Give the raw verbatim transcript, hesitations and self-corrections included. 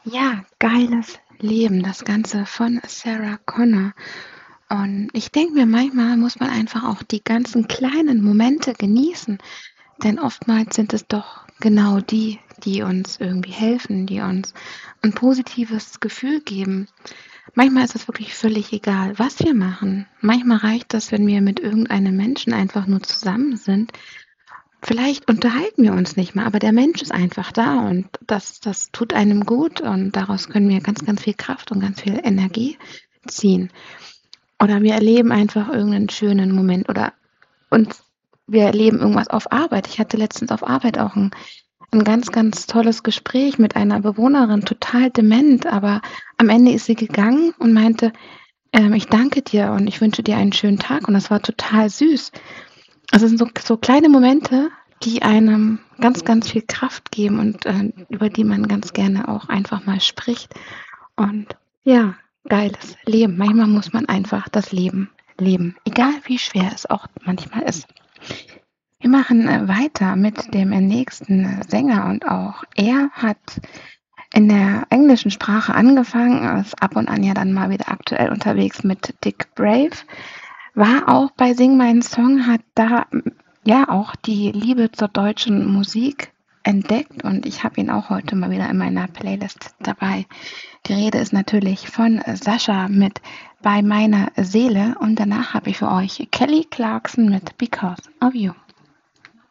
Ja, geiles Leben, das Ganze von Sarah Connor. Und ich denke mir, manchmal muss man einfach auch die ganzen kleinen Momente genießen, denn oftmals sind es doch genau die, die uns irgendwie helfen, die uns ein positives Gefühl geben. Manchmal ist es wirklich völlig egal, was wir machen. Manchmal reicht das, wenn wir mit irgendeinem Menschen einfach nur zusammen sind. Vielleicht unterhalten wir uns nicht mal, aber der Mensch ist einfach da und das das tut einem gut und daraus können wir ganz, ganz viel Kraft und ganz viel Energie ziehen. Oder wir erleben einfach irgendeinen schönen Moment oder uns wir erleben irgendwas auf Arbeit. Ich hatte letztens auf Arbeit auch 'n 'n ganz, ganz tolles Gespräch mit einer Bewohnerin, total dement, aber am Ende ist sie gegangen und meinte: „Ähm, ich danke dir und ich wünsche dir einen schönen Tag.“ Und das war total süß. Also, es sind so so kleine Momente, die einem ganz, ganz viel Kraft geben und, äh, über die man ganz gerne auch einfach mal spricht. Und ja, geiles Leben. Manchmal muss man einfach das Leben leben, egal wie schwer es auch manchmal ist. Wir machen, äh, weiter mit dem, äh, nächsten, äh, Sänger und auch er hat in der englischen Sprache angefangen, ist ab und an ja dann mal wieder aktuell unterwegs mit Dick Brave. War auch bei „Sing meinen Song“, hat da, hm, ja auch die Liebe zur deutschen Musik entdeckt und ich habe ihn auch heute mal wieder in meiner Playlist dabei. Die Rede ist natürlich von Sascha mit „Bei meiner Seele“ und danach habe ich für euch Kelly Clarkson mit „Because of You“.